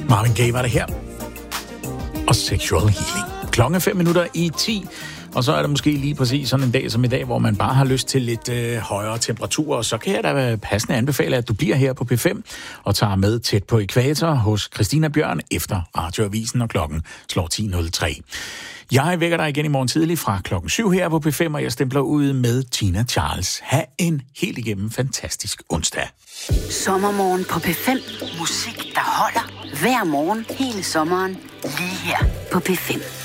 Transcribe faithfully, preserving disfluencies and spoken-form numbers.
Marvin Gaye var det her. Og Sexual Healing. Klokken er fem minutter i ti. Og så er det måske lige præcis sådan en dag som i dag, hvor man bare har lyst til lidt øh, højere temperaturer. Og så kan jeg da passende anbefale, at du bliver her på P fem og tager med tæt på ækvator hos Christina Bjørn efter Radioavisen, og klokken slår ti nul tre. Jeg vækker dig igen i morgen tidlig fra klokken syv her på P fem, og jeg stempler ud med Tina Charles. Ha' en helt igennem fantastisk onsdag. Sommermorgen på P fem. Musik, der holder hver morgen hele sommeren lige her på P fem.